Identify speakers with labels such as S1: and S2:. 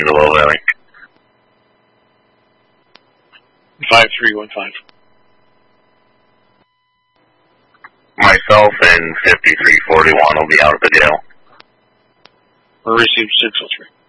S1: to Low Valley.
S2: 5315.
S1: Myself and 5341 will be out at the jail.
S2: We'll receive 603.